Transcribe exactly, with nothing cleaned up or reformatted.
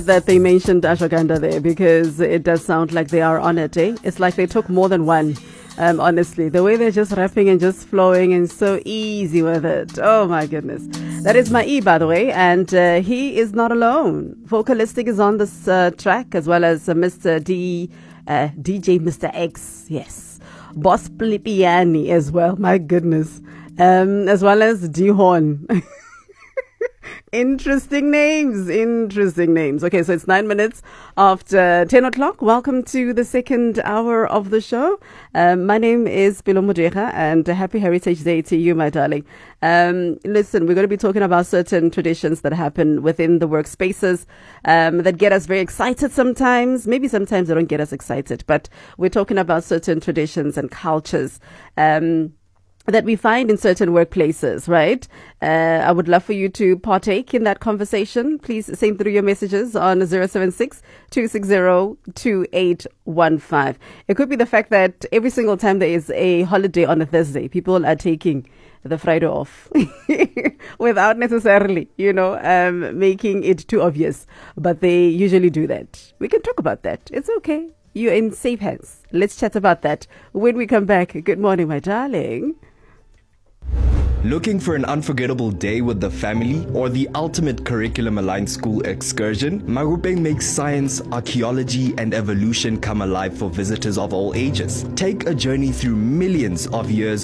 That they mentioned ashwagandha there because it does sound like they are on it, eh? It's like they took more than one. Um, honestly, the way they're just rapping and just flowing and so easy with it. Oh my goodness. That is my E, by the way, and uh, he is not alone. Vocalistic is on this uh, track, as well as uh, Mister D, uh, D J Mister X, yes. Boss Plipiani as well, my goodness. Um, as well as D-Horn. Interesting names, interesting names. Okay, so it's nine minutes after ten o'clock. Welcome to the second hour of the show. Um, my name is Bilo Mudeja, and happy Heritage Day to you, my darling. Um, listen, we're going to be talking about certain traditions that happen within the workspaces um, that get us very excited sometimes. Maybe sometimes they don't get us excited, but we're talking about certain traditions and cultures Um that we find in certain workplaces, right? Uh, I would love for you to partake in that conversation. Please send through your messages on zero seven six, two six zero, two eight one five. It could be the fact that every single time there is a holiday on a Thursday, people are taking the Friday off without necessarily, you know, um, making it too obvious. But they usually do that. We can talk about that. It's okay. You're in safe hands. Let's chat about that when we come back. Good morning, my darling. Looking for an unforgettable day with the family or the ultimate curriculum-aligned school excursion? Marupeng makes science, archaeology, and evolution come alive for visitors of all ages. Take a journey through millions of years